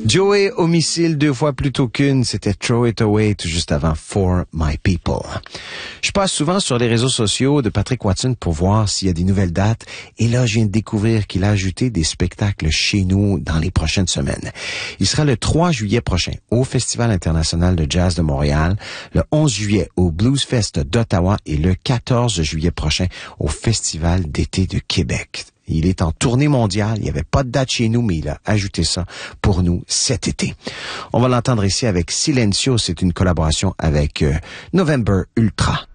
Joey Homicile 2 fois plutôt qu'une, c'était Throw It Away tout juste avant For My People. Je passe souvent sur les réseaux sociaux de Patrick Watson pour voir s'il y a des nouvelles dates et là je viens de découvrir qu'il a ajouté des spectacles chez nous dans les prochaines semaines. Il sera le 3 juillet prochain au Festival international de jazz de Montréal, le 11 juillet au Blues Fest d'Ottawa et le 14 juillet prochain au Festival d'été de Québec. Il est en tournée mondiale. Il n'y avait pas de date chez nous, mais il a ajouté ça pour nous cet été. On va l'entendre ici avec Silencio. C'est une collaboration avec November Ultra.